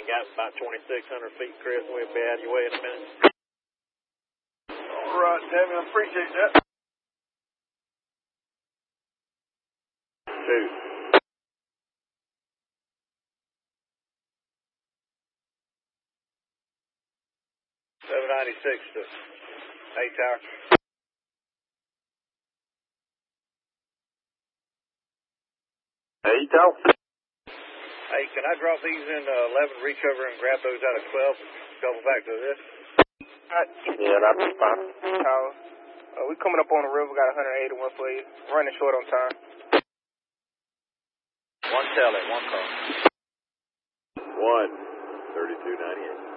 Got about 2,600 feet, Chris. We'll be out of your way in a minute. All right, Devin, I appreciate that. 2. 796 to A Tower. Hey, Tower. Hey, can I drop these in 11, reach over and grab those out of 12 and double back to this? Yeah, that'll be fine. Tower. We coming up on the river, got 181 for you. Running short on time. 1 tele, 1 call. 1, 3298.